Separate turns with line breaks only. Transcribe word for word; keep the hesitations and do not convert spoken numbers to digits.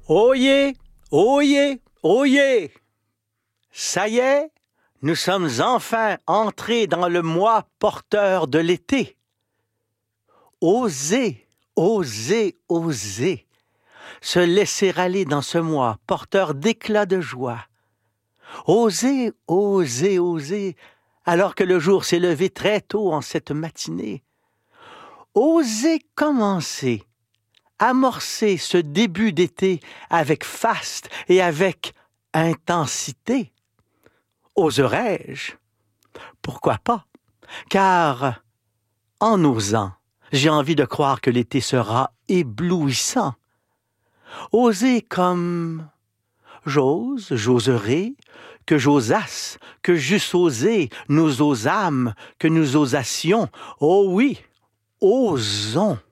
Oyez, oyez, oyez! Ça y est, nous sommes enfin entrés dans le mois porteur de l'été. Osez, osez, osez se laisser aller dans ce mois porteur d'éclat de joie. Osez, osez, osez, alors que le jour s'est levé très tôt en cette matinée. Osez commencer, amorcer ce début d'été avec faste et avec intensité. Oserais-je? Pourquoi pas? Car, en osant, j'ai envie de croire que l'été sera éblouissant. Osez comme j'ose, j'oserai, que j'osasse, que j'eusse osé, nous osâmes, que nous osassions. Oh oui, osons!